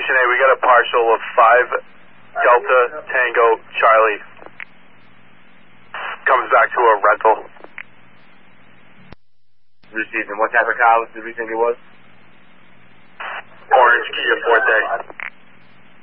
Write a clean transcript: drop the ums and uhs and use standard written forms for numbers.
Station A, we got a partial of 5 Delta Tango Charlie. Comes back to a rental. Received. And what type of car did we think it was? Orange Kia Forte.